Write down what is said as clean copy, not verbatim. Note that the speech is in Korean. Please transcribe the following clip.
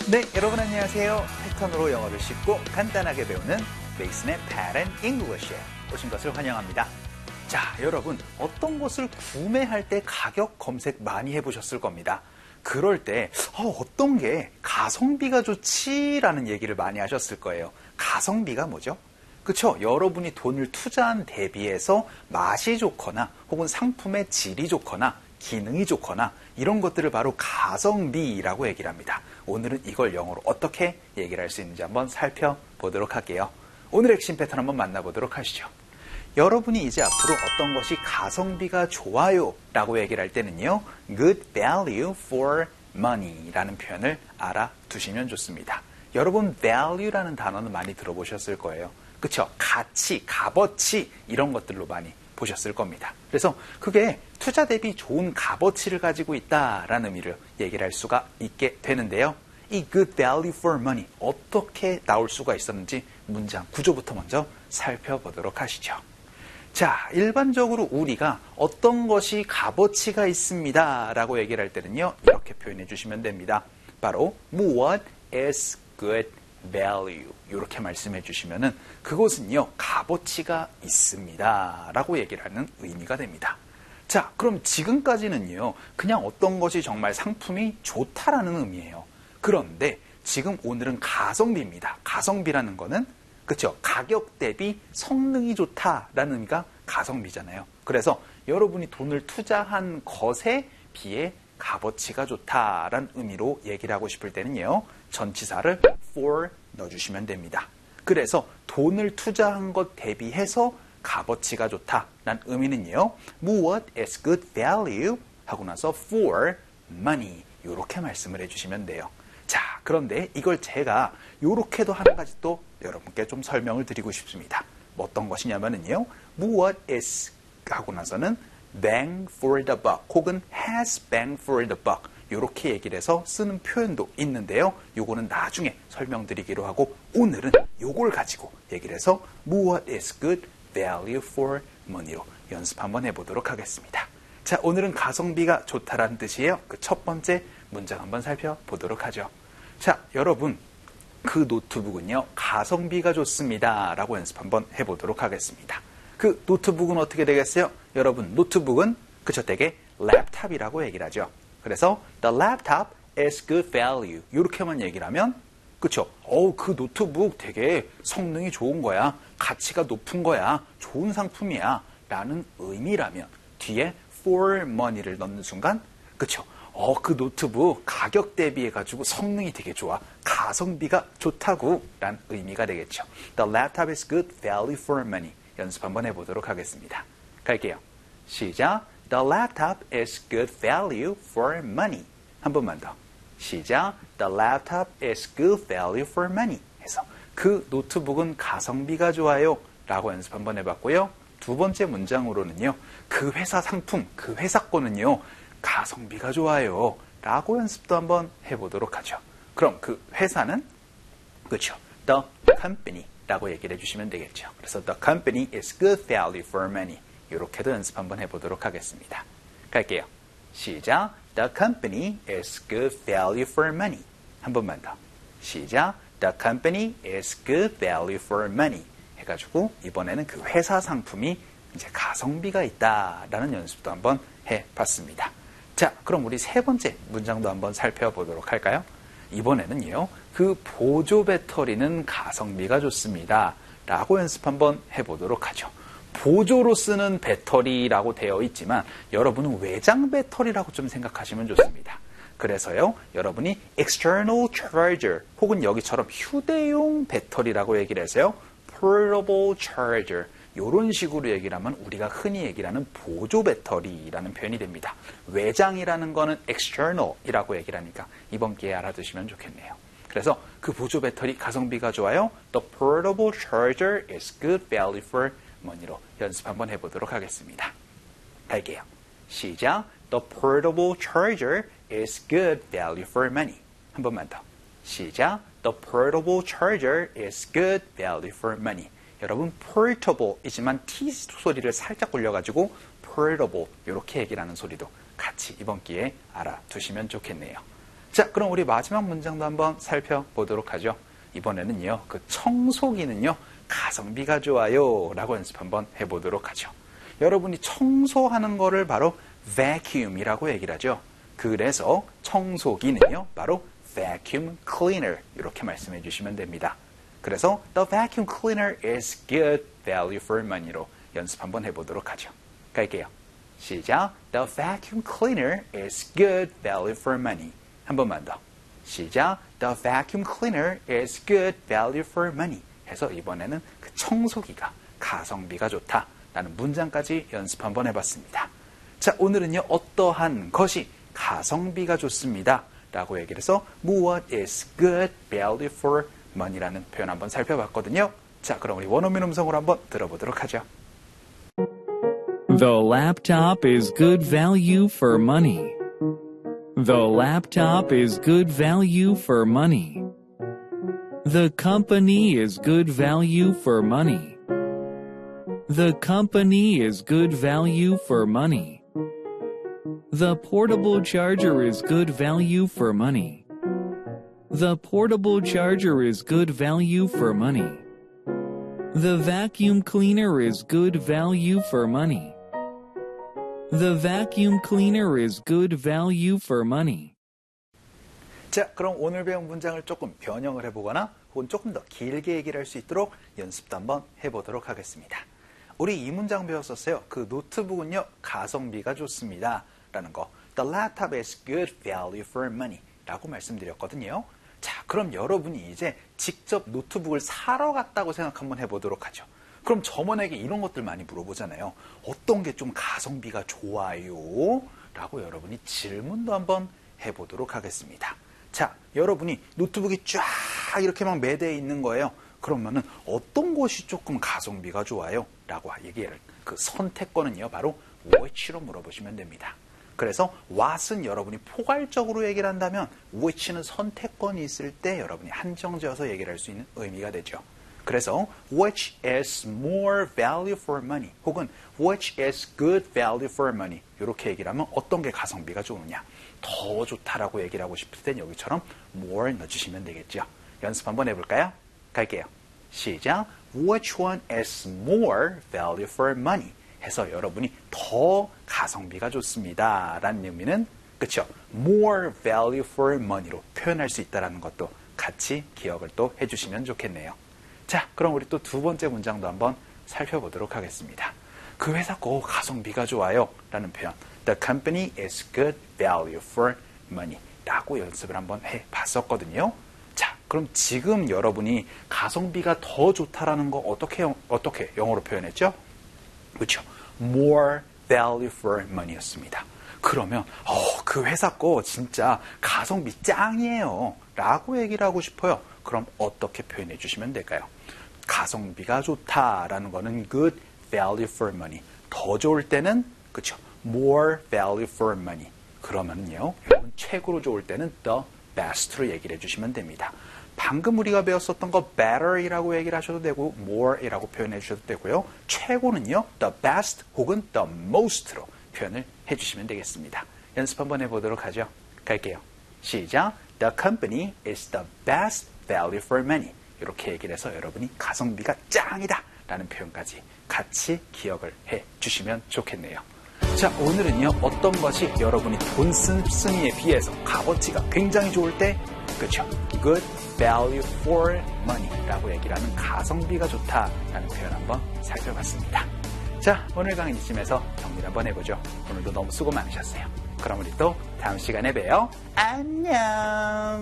네, 여러분 안녕하세요. 패턴으로 영어를 쉽고 간단하게 배우는 베이슨의 Pattern English에 오신 것을 환영합니다. 자, 여러분 어떤 것을 구매할 때 가격 검색 많이 해보셨을 겁니다. 그럴 때 어떤 게 가성비가 좋지라는 얘기를 많이 하셨을 거예요. 가성비가 뭐죠? 그렇죠? 여러분이 돈을 투자한 대비해서 맛이 좋거나 혹은 상품의 질이 좋거나 기능이 좋거나 이런 것들을 바로 가성비라고 얘기를 합니다. 오늘은 이걸 영어로 어떻게 얘기를 할 수 있는지 한번 살펴보도록 할게요. 오늘의 핵심 패턴 한번 만나보도록 하시죠. 여러분이 이제 앞으로 어떤 것이 가성비가 좋아요 라고 얘기를 할 때는요, good value for money 라는 표현을 알아두시면 좋습니다. 여러분 value라는 단어는 많이 들어보셨을 거예요. 그쵸? 가치, 값어치 이런 것들로 많이 보셨을 겁니다. 그래서 그게 투자 대비 좋은 값어치를 가지고 있다라는 의미를 얘기를 할 수가 있게 되는데요. 이 good value for money 어떻게 나올 수가 있었는지 문장 구조부터 먼저 살펴보도록 하시죠. 자, 일반적으로 우리가 어떤 것이 값어치가 있습니다 라고 얘기를 할 때는요, 이렇게 표현해 주시면 됩니다. 바로 what is good value 이렇게 말씀해 주시면은 그것은요 값어치가 있습니다 라고 얘기를 하는 의미가 됩니다. 자, 그럼 지금까지는요 그냥 어떤 것이 정말 상품이 좋다라는 의미예요. 그런데 지금 오늘은 가성비입니다. 가성비라는 거는 그렇죠, 가격 대비 성능이 좋다라는 의미가 가성비잖아요. 그래서 여러분이 돈을 투자한 것에 비해 값어치가 좋다라는 의미로 얘기를 하고 싶을 때는요, 전치사를 for 넣어주시면 됩니다. 그래서 돈을 투자한 것 대비해서 값어치가 좋다라는 의미는요, what is good value 하고 나서 for money 이렇게 말씀을 해주시면 돼요. 자, 그런데 이걸 제가 이렇게도 한 가지 또 여러분께 좀 설명을 드리고 싶습니다. 어떤 것이냐면은요, what is 하고 나서는 bang for the buck 혹은 has bang for the buck 이렇게 얘기를 해서 쓰는 표현도 있는데요. 요거는 나중에 설명드리기로 하고 오늘은 요걸 가지고 얘기를 해서 what is good value for money로 연습 한번 해보도록 하겠습니다. 자, 오늘은 가성비가 좋다라는 뜻이에요. 그 첫 번째 문장 한번 살펴보도록 하죠. 자, 여러분 그 노트북은요 가성비가 좋습니다 라고 연습 한번 해보도록 하겠습니다. 그 노트북은 어떻게 되겠어요? 여러분 노트북은 그쵸, 되게 랩탑이라고 얘기를 하죠. 그래서 the laptop is good value 이렇게만 얘기를 하면 그쵸, 그 노트북 되게 성능이 좋은 거야, 가치가 높은 거야, 좋은 상품이야 라는 의미라면 뒤에 for money를 넣는 순간 그쵸, 그 노트북 가격 대비해가지고 성능이 되게 좋아, 가성비가 좋다고 라는 의미가 되겠죠. The laptop is good value for money. 연습 한번 해보도록 하겠습니다. 갈게요. 시작. The laptop is good value for money. 한 번만 더. 시작. The laptop is good value for money. 해서 그 노트북은 가성비가 좋아요 라고 연습 한번 해봤고요. 두 번째 문장으로는요, 그 회사 상품, 그 회사 거는요 가성비가 좋아요 라고 연습도 한번 해보도록 하죠. 그럼 그 회사는 그렇죠, the company 라고 얘기를 해주시면 되겠죠. 그래서 the company is good value for money 이렇게도 연습 한번 해보도록 하겠습니다. 갈게요. 시작. The company is good value for money. 한 번만 더. 시작. The company is good value for money 해가지고 이번에는 그 회사 상품이 이제 가성비가 있다라는 연습도 한번 해봤습니다. 자, 그럼 우리 세 번째 문장도 한번 살펴보도록 할까요? 이번에는요, 그 보조 배터리는 가성비가 좋습니다 라고 연습 한번 해보도록 하죠. 보조로 쓰는 배터리라고 되어 있지만 여러분은 외장 배터리라고 좀 생각하시면 좋습니다. 그래서요, 여러분이 external charger 혹은 여기처럼 휴대용 배터리라고 얘기를 해서요, portable charger 이런 식으로 얘기를 하면 우리가 흔히 얘기를 하는 보조 배터리라는 표현이 됩니다. 외장이라는 거는 external이라고 얘기를 하니까 이번 기회에 알아두시면 좋겠네요. 그래서 그 보조 배터리 가성비가 좋아요. The portable charger is good value for money로 연습 한번 해보도록 하겠습니다. 갈게요. 시작. The portable charger is good value for money. 한 번만 더. 시작. The portable charger is good value for money. 여러분 portable이지만 T 소리를 살짝 올려가지고 portable 이렇게 얘기를 하는 소리도 같이 이번 기회에 알아두시면 좋겠네요. 자, 그럼 우리 마지막 문장도 한번 살펴보도록 하죠. 이번에는요, 그 청소기는요, 가성비가 좋아요 라고 연습 한번 해보도록 하죠. 여러분이 청소하는 거를 바로 vacuum이라고 얘기를 하죠. 그래서 청소기는요, 바로 vacuum cleaner 이렇게 말씀해 주시면 됩니다. 그래서 the vacuum cleaner is good value for money로 연습 한번 해보도록 하죠. 갈게요. 시작. The vacuum cleaner is good value for money. 한 번만 더. 시작. The vacuum cleaner is good value for money. 해서 이번에는 그 청소기가 가성비가 좋다라는 문장까지 연습 한번 해봤습니다. 자, 오늘은요, 어떠한 것이 가성비가 좋습니다 라고 얘기를 해서 What is good value for money라는 표현 한번 살펴봤거든요. 자, 그럼 우리 원어민 음성으로 한번 들어보도록 하죠. The laptop is good value for money. The laptop is good value for money. The company is good value for money. The company is good value for money. The portable charger is good value for money. The portable charger is good value for money. The vacuum cleaner is good value for money. The vacuum cleaner is good value for money. 자, 그럼 오늘 배운 문장을 조금 변형을 해보거나 혹은 조금 더 길게 얘기를 할 수 있도록 연습도 한번 해보도록 하겠습니다. 우리 이 문장 배웠었어요. 그 노트북은요, 가성비가 좋습니다 라는 거. The laptop is good value for money 라고 말씀드렸거든요. 자, 그럼 여러분이 이제 직접 노트북을 사러 갔다고 생각 한번 해보도록 하죠. 그럼 점원에게 이런 것들 많이 물어보잖아요. 어떤 게 좀 가성비가 좋아요? 라고 여러분이 질문도 한번 해보도록 하겠습니다. 자, 여러분이 노트북이 쫙 이렇게 막 매대해 있는 거예요. 그러면은 어떤 것이 조금 가성비가 좋아요? 라고 얘기를, 그 선택권은요, 바로 which로 물어보시면 됩니다. 그래서 what은 여러분이 포괄적으로 얘기를 한다면 which는 선택권이 있을 때 여러분이 한정지어서 얘기를 할 수 있는 의미가 되죠. 그래서 which is more value for money 혹은 which is good value for money 이렇게 얘기를 하면 어떤 게 가성비가 좋으냐, 더 좋다라고 얘기를 하고 싶을 땐 여기처럼 more 넣어주시면 되겠죠. 연습 한번 해볼까요? 갈게요. 시작. Which one is more value for money? 해서 여러분이 더 가성비가 좋습니다 라는 의미는, 그쵸? more value for money로 표현할 수 있다는 것도 같이 기억을 또 해주시면 좋겠네요. 자, 그럼 우리 또 두 번째 문장도 한번 살펴보도록 하겠습니다. 그 회사 거 가성비가 좋아요 라는 표현. The company is good value for money 라고 연습을 한번 해봤었거든요. 자, 그럼 지금 여러분이 가성비가 더 좋다라는 거 어떻게 영어로 표현했죠? 그렇죠. more value for money 였습니다. 그러면 그 회사 거 진짜 가성비 짱이에요 라고 얘기를 하고 싶어요. 그럼 어떻게 표현해 주시면 될까요? 가성비가 좋다라는 거는 good value for money. 더 좋을 때는, 그렇죠, more value for money. 그러면요, 여러분 최고로 좋을 때는 the best로 얘기를 해주시면 됩니다. 방금 우리가 배웠었던 거 better이라고 얘기를 하셔도 되고 more이라고 표현해 주셔도 되고요. 최고는요, the best 혹은 the most로 표현을 해주시면 되겠습니다. 연습 한번 해보도록 하죠. 갈게요. 시작. The company is the best value for money. 이렇게 얘기를 해서 여러분이 가성비가 짱이다 라는 표현까지 같이 기억을 해주시면 좋겠네요. 자, 오늘은요, 어떤 것이 여러분이 돈 쓴 승리에 비해서 값어치가 굉장히 좋을 때, 그렇죠, good value for money 라고 얘기를 하는 가성비가 좋다라는 표현 한번 살펴봤습니다. 자, 오늘 강의 이쯤에서 정리를 한번 해보죠. 오늘도 너무 수고 많으셨어요. 그럼 우리 또 다음 시간에 봬요. 안녕.